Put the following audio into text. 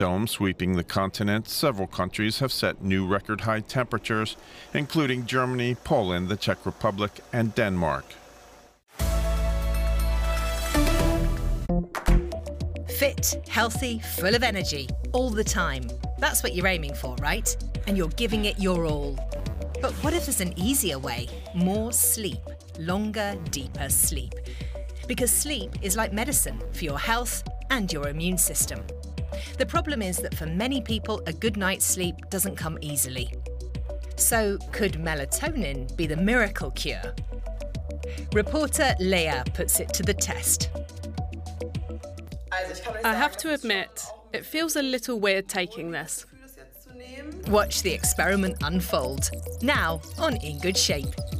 Dome sweeping the continent, several countries have set new record high temperatures, including Germany, Poland, the Czech Republic, and Denmark. Fit, healthy, full of energy, all the time. That's what you're aiming for, right? And you're giving it your all. But what if there's an easier way? More sleep. Longer, deeper sleep. Because sleep is like medicine for your health and your immune system. The problem is that for many people, a good night's sleep doesn't come easily. So could melatonin be the miracle cure? Reporter Leah puts it to the test. I have to admit, it feels a little weird taking this. Watch the experiment unfold, now on In Good Shape.